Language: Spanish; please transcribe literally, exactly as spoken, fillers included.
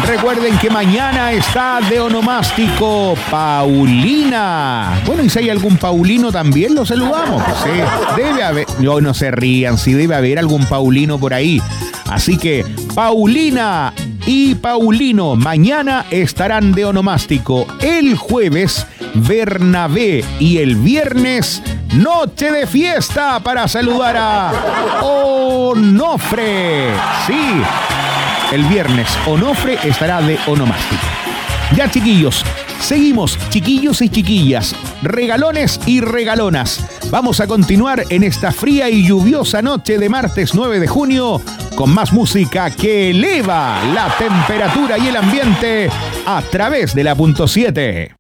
Recuerden que mañana está de onomástico Paulina. Bueno, y si hay algún paulino también lo saludamos. Pues sí, debe haber, no, no se rían, si debe haber algún paulino por ahí. Así que Paulina y Paulino mañana estarán de onomástico. El jueves Bernabé y el viernes noche de fiesta para saludar a Onofre. Sí, el viernes Onofre estará de onomástico. Ya, chiquillos, seguimos, chiquillos y chiquillas, regalones y regalonas. Vamos a continuar en esta fría y lluviosa noche de martes nueve de junio con más música que eleva la temperatura y el ambiente a través de la punto siete.